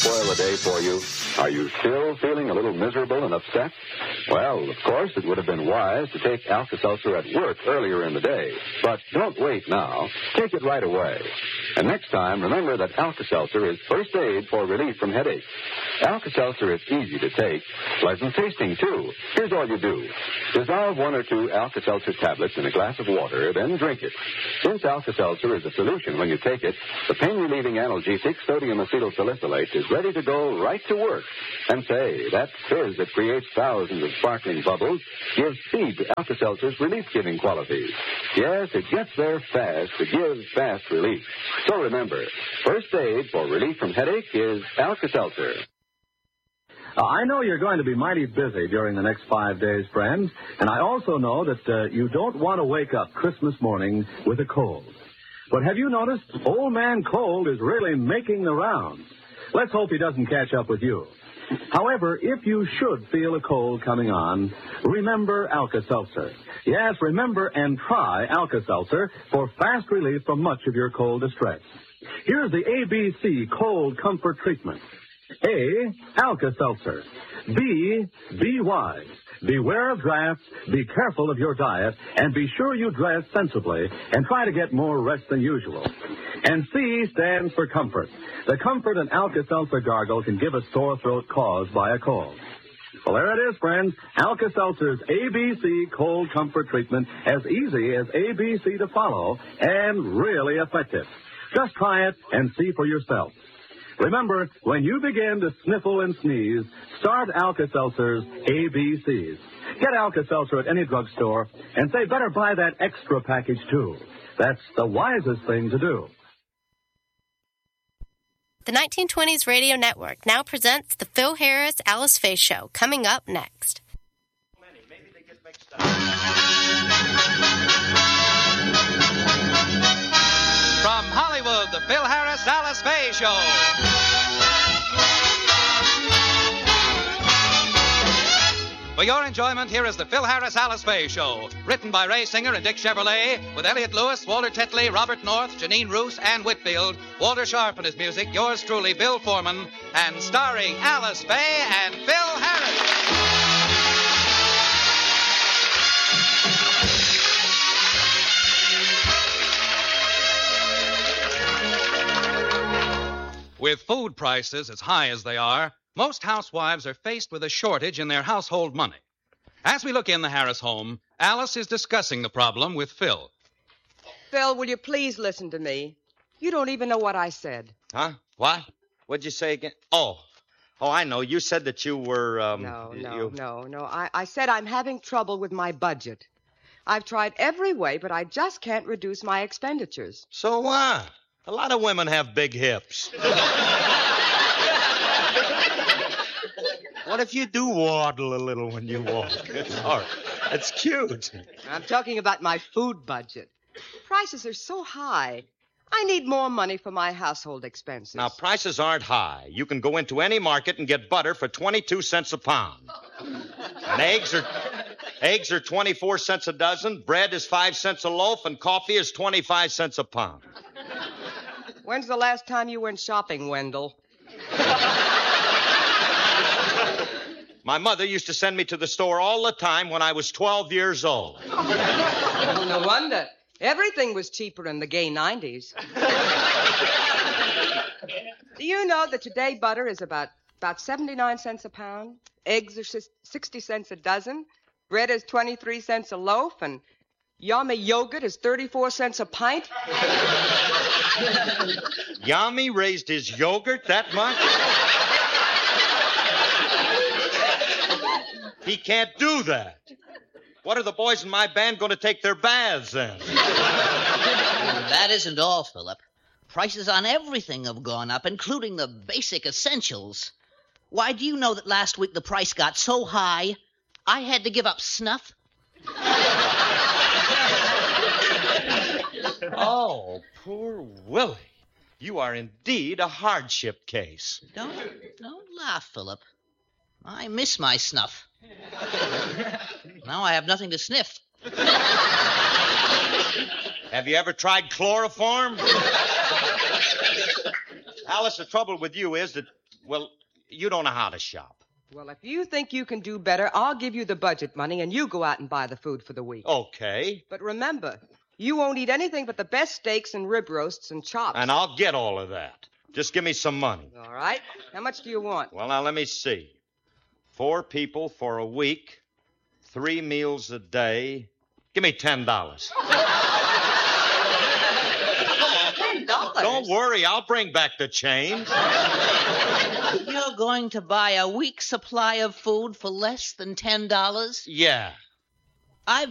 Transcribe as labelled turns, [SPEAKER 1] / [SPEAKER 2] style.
[SPEAKER 1] Spoil a day for you. Are you still feeling a little miserable and upset? Well, of course, it would have been wise to take Alka-Seltzer at work earlier in the day. But don't wait now. Take it right away. And next time, remember that Alka-Seltzer is first aid for relief from headache. Alka-Seltzer is easy to take, pleasant tasting, too. Here's all you do. Dissolve 1 or 2 Alka-Seltzer tablets in a glass of water, then drink it. Since Alka-Seltzer is a solution when you take it, the pain-relieving analgesic sodium acetylsalicylate is ready to go right to work. And say, that fizz that creates thousands of sparkling bubbles gives speed to Alka-Seltzer's relief-giving qualities. Yes, it gets there fast to give fast relief. So remember, first aid for relief from headache is Alka-Seltzer.
[SPEAKER 2] I know you're going to be mighty busy during the next 5 days, friends, and I also know that you don't want to wake up Christmas morning with a cold. But have you noticed Old Man Cold is really making the rounds? Let's hope he doesn't catch up with you. However, if you should feel a cold coming on, remember Alka-Seltzer. Yes, remember and try Alka-Seltzer for fast relief from much of your cold distress. Here's the ABC Cold Comfort Treatment. A, Alka-Seltzer. B, be wise. Beware of drafts, be careful of your diet, and be sure you dress sensibly and try to get more rest than usual. And C stands for comfort. The comfort an Alka-Seltzer gargle can give a sore throat caused by a cold. Well, there it is, friends. Alka-Seltzer's ABC Cold Comfort Treatment, as easy as ABC to follow and really effective. Just try it and see for yourself. Remember, when you begin to sniffle and sneeze, start Alka-Seltzer's ABCs. Get Alka-Seltzer at any drugstore and say, better buy that extra package, too. That's the wisest thing to do.
[SPEAKER 3] The 1920s Radio Network now presents the Phil Harris Alice Faye Show, coming up next.
[SPEAKER 4] Maybe they get mixed up. From Hollywood, the Phil Harris Alice Faye Show. For your enjoyment, here is the Phil Harris Alice Faye Show. Written by Ray Singer and Dick Chevrolet, with Elliot Lewis, Walter Tetley, Robert North, Janine Roos, Ann Whitfield, Walter Sharp and his music, yours truly, Bill Foreman, and starring Alice Faye and Phil Harris. With food prices as high as they are, most housewives are faced with a shortage in their household money. As we look in the Harris home, Alice is discussing the problem with Phil.
[SPEAKER 5] Phil, will you please listen to me? You don't even know what I said.
[SPEAKER 6] Huh? What? What'd you say again? Oh, I know. You said that you were,
[SPEAKER 5] No. I said I'm having trouble with my budget. I've tried every way, but I just can't reduce my expenditures.
[SPEAKER 6] So what? A lot of women have big hips. What if you do waddle a little when you walk? It's hard. It's cute.
[SPEAKER 5] I'm talking about my food budget. Prices are so high. I need more money for my household expenses.
[SPEAKER 6] Now, prices aren't high. You can go into any market and get butter for 22 cents a pound. And eggs are 24 cents a dozen, bread is 5 cents a loaf, and coffee is 25 cents a pound.
[SPEAKER 5] When's the last time you went shopping, Wendell?
[SPEAKER 6] My mother used to send me to the store all the time when I was 12 years old.
[SPEAKER 5] Oh, no wonder. Everything was cheaper in the gay 90s. Do you know that today butter is about 79 cents a pound? Eggs are 60 cents a dozen. Bread is 23 cents a loaf. And Yummy yogurt is 34 cents a pint.
[SPEAKER 6] Yami raised his yogurt that much? He can't do that. What are the boys in my band going to take their baths in?
[SPEAKER 7] That isn't all, Philip. Prices on everything have gone up, including the basic essentials. Why, do you know that last week the price got so high, I had to give up snuff?
[SPEAKER 6] Oh, poor Willie. You are indeed a hardship case.
[SPEAKER 7] Don't laugh, Philip. I miss my snuff. Now I have nothing to sniff.
[SPEAKER 6] Have you ever tried chloroform? Alice, the trouble with you is that Well, you don't know how to shop.
[SPEAKER 5] Well, if you think you can do better, I'll give you the budget money and you go out and buy the food for the week.
[SPEAKER 6] Okay.
[SPEAKER 5] But remember, you won't eat anything but the best steaks and rib roasts and chops.
[SPEAKER 6] And I'll get all of that. Just give me some money.
[SPEAKER 5] All right. How much do you want?
[SPEAKER 6] Well, now let me see. 4 people for a week, 3 meals a day. Give me $10.
[SPEAKER 5] $10?
[SPEAKER 6] Don't worry, I'll bring back the change.
[SPEAKER 7] You're going to buy a week's supply of food for less than $10?
[SPEAKER 6] Yeah.